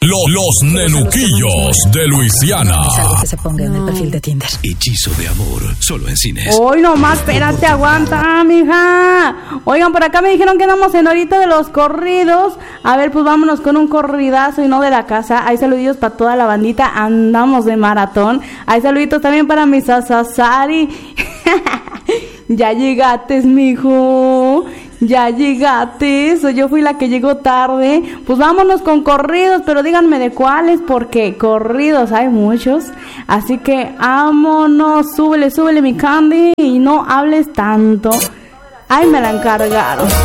Los nenuquillos de Luisiana. Es algo que se ponga en el perfil de Tinder. Hechizo de amor, solo en cines. Hoy nomás, espérate, aguanta, mija. Oigan, por acá me dijeron que andamos en horita de los corridos. A ver, pues vámonos con un corridazo y no de la casa. Hay saluditos para toda la bandita. Andamos de maratón. Hay saluditos también para mi Sasasari. Ya llegaste, mijo. Ya llegaste. Yo fui la que llegó tarde. Pues vámonos con corridos, pero díganme de cuáles, porque corridos hay muchos. Así que vámonos. Súbele, súbele, mi Candy, y no hables tanto. Ay, me la encargaron.